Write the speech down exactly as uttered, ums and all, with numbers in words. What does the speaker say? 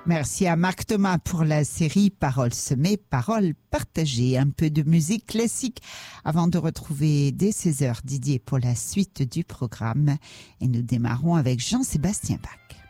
Merci à Marc Thomas pour la série Paroles semées, paroles partagées. Un peu de musique classique avant de retrouver dès seize heures Didier pour la suite du programme. Et nous démarrons avec Jean-Sébastien Bach.